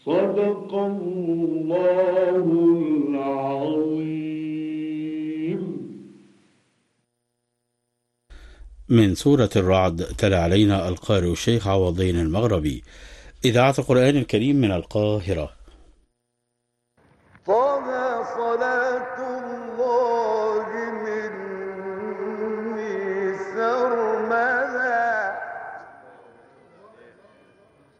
صدق الله العظيم. من سورة الرعد تلا علينا القارئ الشيخ عوضين المغربي، إذاعة القرآن الكريم من القاهرة. طه